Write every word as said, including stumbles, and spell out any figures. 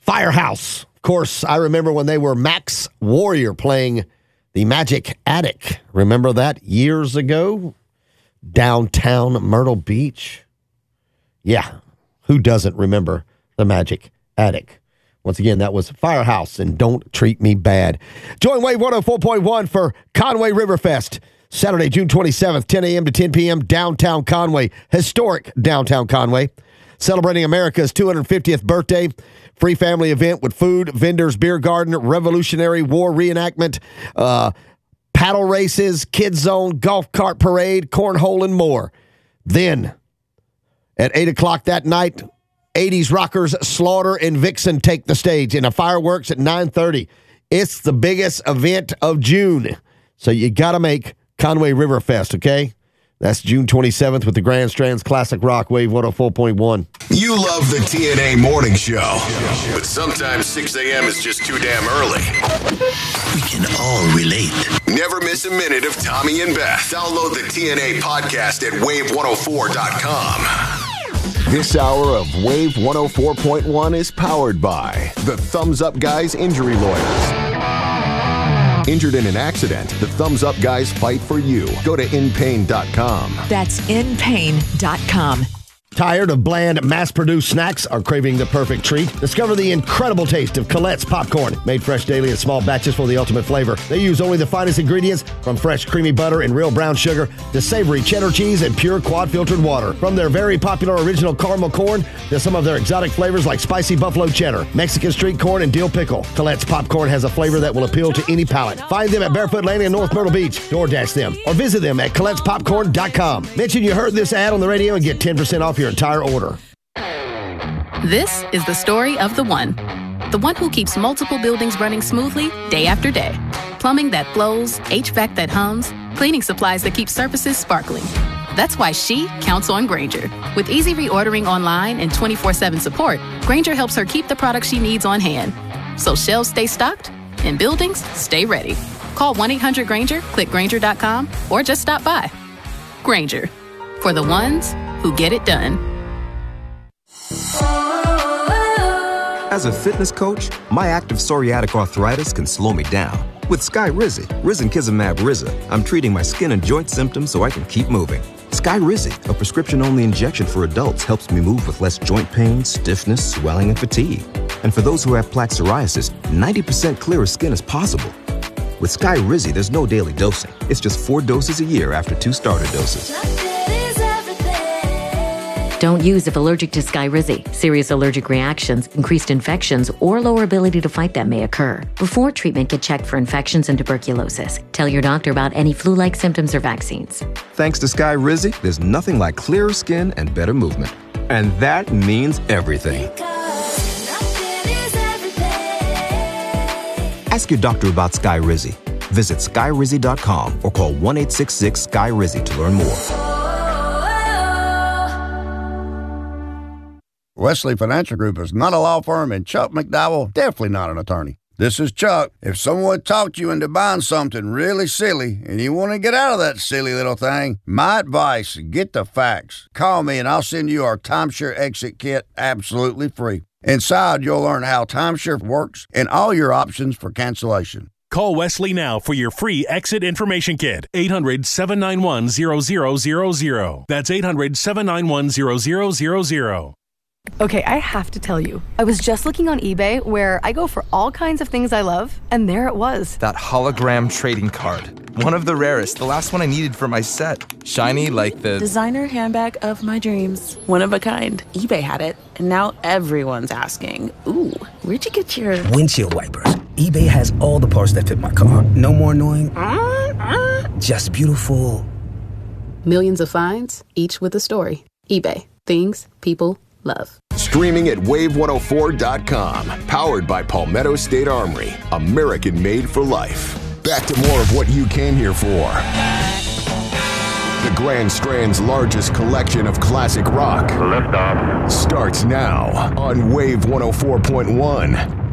Firehouse. Of course, I remember when they were Max Warrior playing the Magic Attic. Remember that years ago? Downtown Myrtle Beach. Yeah, who doesn't remember the Magic Attic? Once again, that was Firehouse and Don't Treat Me Bad. Join Wave one oh four point one for Conway Riverfest. Saturday, June twenty-seventh, ten a.m. to ten p.m., downtown Conway. Historic downtown Conway. Celebrating America's two hundred fiftieth birthday. Free family event with food, vendors, beer garden, Revolutionary War reenactment, uh, paddle races, kids zone, golf cart parade, cornhole, and more. Then, at eight o'clock that night, eighties rockers Slaughter and Vixen take the stage, and a fireworks at nine thirty. It's the biggest event of June, so you got to make Conway Riverfest, okay? That's June twenty-seventh with the Grand Strands Classic Rock, Wave one oh four point one. You love the T N A Morning Show, but sometimes six a.m. is just too damn early. We can all relate. Never miss a minute of Tommy and Beth. Download the T N A podcast at wave one oh four dot com. This hour of Wave one oh four point one is powered by the Thumbs Up Guys Injury Lawyers. Injured in an accident, the Thumbs Up Guys fight for you. Go to in pain dot com. That's in pain dot com. Tired of bland, mass-produced snacks or craving the perfect treat? Discover the incredible taste of Colette's popcorn. Made fresh daily in small batches for the ultimate flavor. They use only the finest ingredients, from fresh creamy butter and real brown sugar to savory cheddar cheese and pure quad-filtered water. From their very popular original caramel corn to some of their exotic flavors like spicy buffalo cheddar, Mexican street corn, and dill pickle. Colette's popcorn has a flavor that will appeal to any palate. Find them at Barefoot Landing in North Myrtle Beach. DoorDash them or visit them at colettes popcorn dot com. Mention you heard this ad on the radio and get ten percent off your entire order. This is the story of the one. The one who keeps multiple buildings running smoothly day after day. Plumbing that flows, H V A C that hums, cleaning supplies that keep surfaces sparkling. That's why she counts on Grainger. With easy reordering online and twenty-four seven support, Grainger helps her keep the products she needs on hand. So shelves stay stocked and buildings stay ready. Call one eight hundred Grainger, click Grainger dot com, or just stop by. Grainger, for the ones who get it done. As a fitness coach, my active psoriatic arthritis can slow me down. With Skyrizi, risankizumab Riza, I'm treating my skin and joint symptoms so I can keep moving. Skyrizi, a prescription-only injection for adults, helps me move with less joint pain, stiffness, swelling, and fatigue. And for those who have plaque psoriasis, ninety percent clearer skin is possible. With Skyrizi, there's no daily dosing. It's just four doses a year after two starter doses. Don't use if allergic to Skyrizi. Serious allergic reactions, increased infections, or lower ability to fight them may occur. Before treatment, get checked for infections and tuberculosis. Tell your doctor about any flu-like symptoms or vaccines. Thanks to Skyrizi, there's nothing like clearer skin and better movement. And that means everything. Ask your doctor about Skyrizi. Visit skyrizi dot com or call one eight six six Sky Rizi to learn more. Wesley Financial Group is not a law firm, and Chuck McDowell definitely not an attorney. This is Chuck. If someone talked you into buying something really silly and you want to get out of that silly little thing, my advice, get the facts. Call me and I'll send you our timeshare exit kit absolutely free. Inside, you'll learn how timeshare works and all your options for cancellation. Call Wesley now for your free exit information kit. eight hundred, seven nine one, zero zero zero zero. That's eight hundred, seven nine one, zero zero zero zero. Okay, I have to tell you, I was just looking on eBay where I go for all kinds of things I love, and there it was. That hologram trading card. One of the rarest, the last one I needed for my set. Shiny like the... designer handbag of my dreams. One of a kind. eBay had it, and now everyone's asking, ooh, where'd you get your... windshield wipers. eBay has all the parts that fit my car. No more annoying, uh, uh. just beautiful. Millions of finds, each with a story. eBay. Things people love. Streaming at wave one oh four dot com. Powered by Palmetto State Armory. American made for life. Back to more of what you came here for. The Grand Strand's largest collection of classic rock. Lift off. Starts now on Wave one oh four point one.